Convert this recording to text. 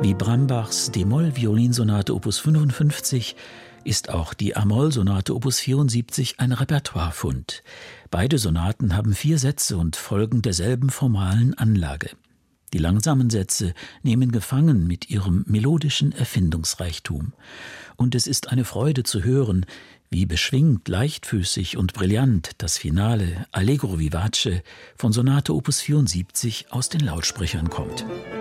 Wie Brambachs d-Moll-Violinsonate Opus 55 ist auch die a-Moll-Sonate Opus 74 ein Repertoirefund. Beide Sonaten haben 4 Sätze und folgen derselben formalen Anlage. Die langsamen Sätze nehmen gefangen mit ihrem melodischen Erfindungsreichtum. Und es ist eine Freude zu hören, wie beschwingt, leichtfüßig und brillant das Finale Allegro vivace von Sonate Opus 74 aus den Lautsprechern kommt.